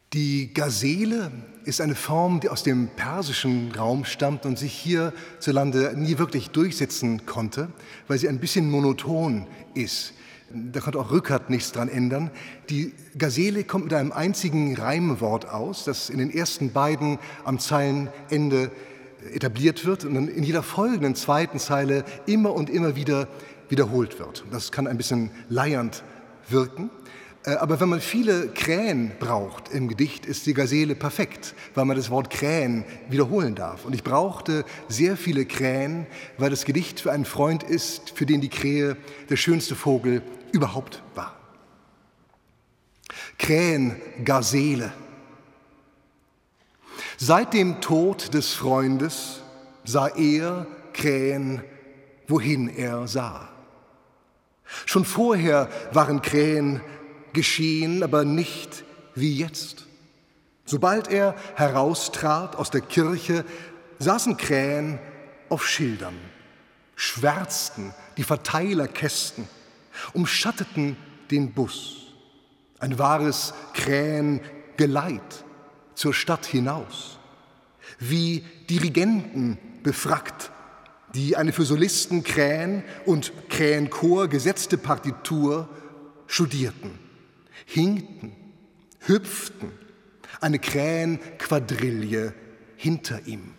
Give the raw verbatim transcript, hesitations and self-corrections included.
Die Gazelle ist eine Form, die aus dem persischen Raum stammt und sich hierzulande nie wirklich durchsetzen konnte, weil sie ein bisschen monoton ist. Da konnte auch Rückert nichts dran ändern. Die Gazelle kommt mit einem einzigen Reimwort aus, das in den ersten beiden am Zeilenende etabliert wird und dann in jeder folgenden zweiten Zeile immer und immer wieder wiederholt wird. Das kann ein bisschen leiernd wirken. Aber wenn man viele Krähen braucht im Gedicht, ist die Gazelle perfekt, weil man das Wort Krähen wiederholen darf. Und ich brauchte sehr viele Krähen, weil das Gedicht für einen Freund ist, für den die Krähe der schönste Vogel überhaupt war. Krähen, Gazelle. Seit dem Tod des Freundes sah er Krähen, wohin er sah. Schon vorher waren Krähen geschehen, aber nicht wie jetzt. Sobald er heraustrat aus der Kirche, saßen Krähen auf Schildern, schwärzten die Verteilerkästen, umschatteten den Bus. Ein wahres Krähengeleit zur Stadt hinaus, wie Dirigenten befrackt, die eine für Solisten Krähen und Krähenchor gesetzte Partitur studierten, hinkten, hüpften, eine Krähenquadrille hinter ihm.